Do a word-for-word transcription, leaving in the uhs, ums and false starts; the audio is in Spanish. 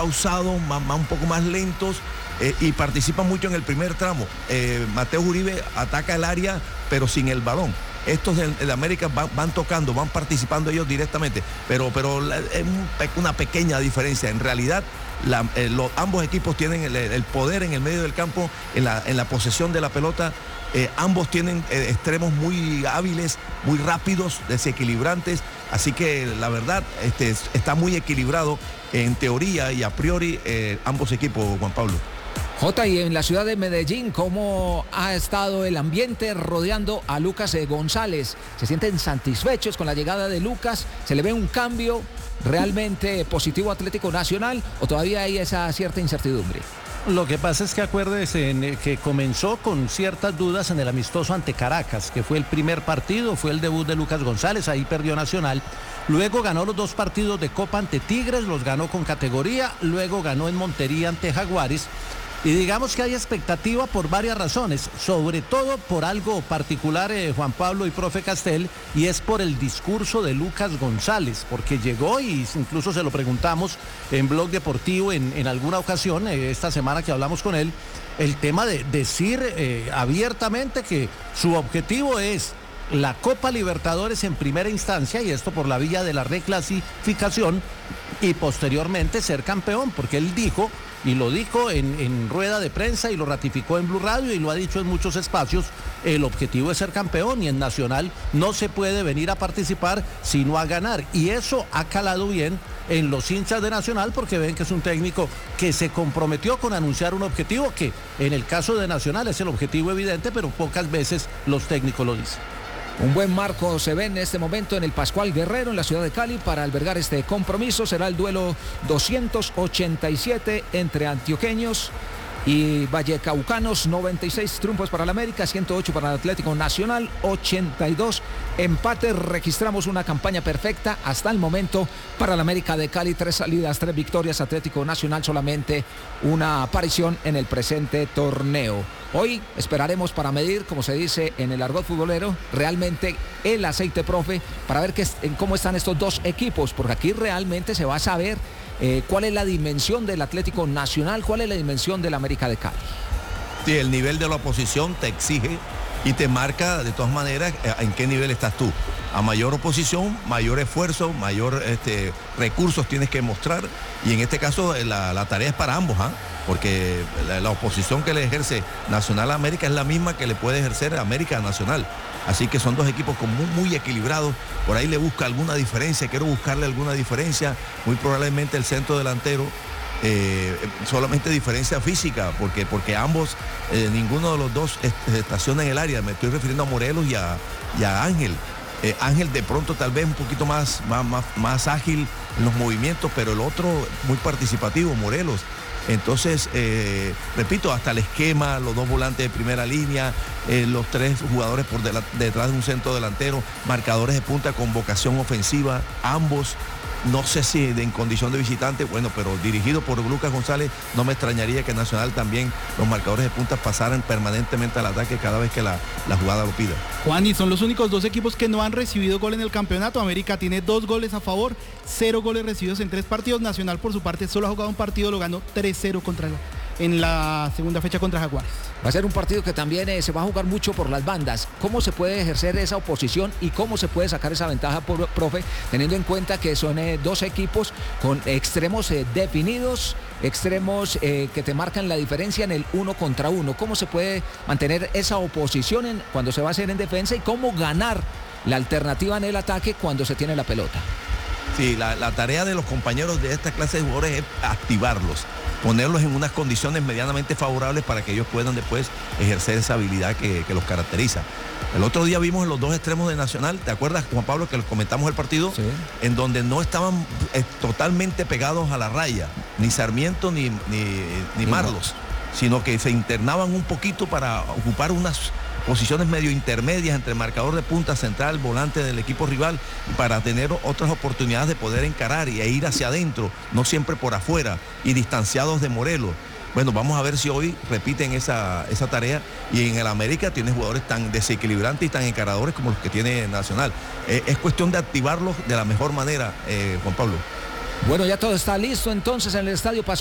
pausados, más, más, un poco más lentos, eh, y participan mucho en el primer tramo. Eh, Mateo Uribe ataca el área, pero sin el balón. Estos de, de América van, van tocando, van participando ellos directamente, pero, pero la, es un, una pequeña diferencia. En realidad, la, eh, los, ambos equipos tienen el, el poder en el medio del campo, en la, en la posesión de la pelota. Eh, ambos tienen eh, extremos muy hábiles, muy rápidos, desequilibrantes, así que la verdad este, está muy equilibrado en teoría y a priori eh, ambos equipos, Juan Pablo. Jota, y en la ciudad de Medellín, ¿cómo ha estado el ambiente rodeando a Lucas González? ¿Se sienten satisfechos con la llegada de Lucas? ¿Se le ve un cambio realmente positivo a Atlético Nacional o todavía hay esa cierta incertidumbre? Lo que pasa es que acuérdese que comenzó con ciertas dudas en el amistoso ante Caracas, que fue el primer partido, fue el debut de Lucas González, ahí perdió Nacional. Luego ganó los dos partidos de Copa ante Tigres, los ganó con categoría, luego ganó en Montería ante Jaguares. Y digamos que hay expectativa por varias razones, sobre todo por algo particular, eh, Juan Pablo y profe Castel, y es por el discurso de Lucas González, porque llegó y incluso se lo preguntamos en Blog Deportivo en, en alguna ocasión, eh, esta semana que hablamos con él, el tema de decir eh, abiertamente que su objetivo es la Copa Libertadores en primera instancia, y esto por la vía de la reclasificación, y posteriormente ser campeón, porque él dijo, y lo dijo en, en rueda de prensa y lo ratificó en Blue Radio y lo ha dicho en muchos espacios, el objetivo es ser campeón y en Nacional no se puede venir a participar sino a ganar, y eso ha calado bien en los hinchas de Nacional porque ven que es un técnico que se comprometió con anunciar un objetivo que en el caso de Nacional es el objetivo evidente, pero pocas veces los técnicos lo dicen. Un buen marco se ve en este momento en el Pascual Guerrero, en la ciudad de Cali, para albergar este compromiso. Será el duelo doscientos ochenta y siete entre antioqueños y vallecaucanos. Noventa y seis triunfos para el América, ciento ocho para el Atlético Nacional, ochenta y dos empates. Registramos una campaña perfecta hasta el momento para el América de Cali. Tres salidas, tres victorias. Atlético Nacional solamente una aparición en el presente torneo. Hoy esperaremos para medir, como se dice en el argot futbolero, realmente el aceite, profe, para ver qué, en cómo están estos dos equipos, porque aquí realmente se va a saber eh, cuál es la dimensión del Atlético Nacional, cuál es la dimensión del América de Cali. Sí, el nivel de la oposición te exige y te marca de todas maneras en qué nivel estás tú. A mayor oposición, mayor esfuerzo, mayor este, recursos tienes que mostrar, y en este caso la, la tarea es para ambos, ¿ah? ¿eh? Porque la, la oposición que le ejerce Nacional a América es la misma que le puede ejercer América a Nacional. Así que son dos equipos con muy, muy equilibrados. Por ahí le busca alguna diferencia, quiero buscarle alguna diferencia, muy probablemente el centro delantero. Eh, solamente diferencia física, porque, porque ambos, eh, ninguno de los dos est estaciona en el área. Me estoy refiriendo a Morelos y a, y a Ángel. Eh, Ángel de pronto tal vez un poquito más, más, más, más ágil en los movimientos, pero el otro muy participativo, Morelos. Entonces, eh, repito, hasta el esquema, los dos volantes de primera línea, eh, los tres jugadores por de la, detrás de un centro delantero, marcadores de punta con vocación ofensiva, ambos. No sé si de, en condición de visitante, bueno, pero dirigido por Lucas González, no me extrañaría que Nacional también, los marcadores de punta pasaran permanentemente al ataque cada vez que la, la jugada lo pida. Juan, y son los únicos dos equipos que no han recibido gol en el campeonato. América tiene dos goles a favor, cero goles recibidos en tres partidos. Nacional, por su parte, solo ha jugado un partido, lo ganó tres cero contra el... en la segunda fecha contra Jaguares. Va a ser un partido que también eh, se va a jugar mucho por las bandas. ¿Cómo se puede ejercer esa oposición y cómo se puede sacar esa ventaja, por, profe, teniendo en cuenta que son eh, dos equipos con extremos eh, definidos, extremos eh, que te marcan la diferencia en el uno contra uno? ¿Cómo se puede mantener esa oposición en, cuando se va a hacer en defensa, y cómo ganar la alternativa en el ataque cuando se tiene la pelota? Sí, la, la tarea de los compañeros de esta clase de jugadores es activarlos, ponerlos en unas condiciones medianamente favorables para que ellos puedan después ejercer esa habilidad que, que los caracteriza. El otro día vimos en los dos extremos de Nacional, ¿te acuerdas, Juan Pablo, que los comentamos el partido? Sí. En donde no estaban eh, totalmente pegados a la raya, ni Sarmiento ni, ni, ni Marlos, sino que se internaban un poquito para ocupar unas posiciones medio intermedias entre marcador de punta, central, volante del equipo rival, para tener otras oportunidades de poder encarar y ir hacia adentro, no siempre por afuera, y distanciados de Morelos. Bueno, vamos a ver si hoy repiten esa, esa tarea, y en el América tiene jugadores tan desequilibrantes y tan encaradores como los que tiene Nacional. Eh, es cuestión de activarlos de la mejor manera, eh, Juan Pablo. Bueno, ya todo está listo entonces en el Estadio Pascual